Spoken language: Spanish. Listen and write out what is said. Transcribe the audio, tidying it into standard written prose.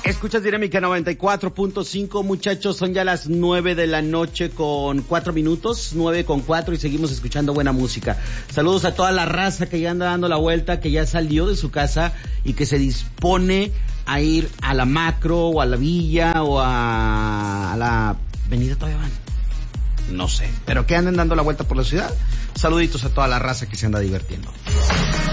Escuchas Dinámica 94.5, muchachos, son ya las 9 de la noche con 4 minutos, 9:04 y seguimos escuchando buena música. Saludos a toda la raza que ya anda dando la vuelta, que ya salió de su casa y que se dispone a ir a la Macro o a la Villa o a la Avenida, todavía van. No sé, pero que anden dando la vuelta por la ciudad. Saluditos a toda la raza que se anda divirtiendo.